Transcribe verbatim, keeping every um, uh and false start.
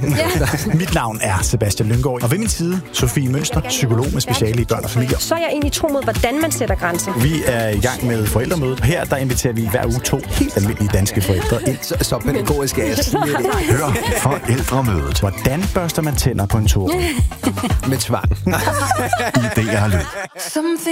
Ja. Mit navn er Sebastian Lynggaard, og ved min side, Sofie Mønster, psykolog med speciale i børn og familier. Så er jeg egentlig tro mod, hvordan man sætter grænser. Vi er i gang med forældremødet, og her der inviterer vi hver uge to helt almindelige danske forældre ind. Så, så pædagogisk er jeg sige det. Hør forældremødet. Hvordan børster man tænder på en tur? Med tvang. Idéer og lyd.